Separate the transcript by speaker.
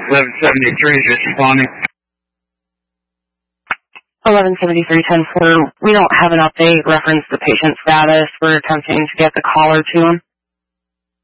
Speaker 1: 1173 just responding.
Speaker 2: 1173-10-4. We don't have an update reference the patient status. We're attempting to get the caller to him.